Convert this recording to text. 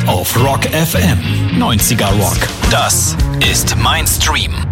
auf Rock FM 90er Rock. Das ist mein Stream.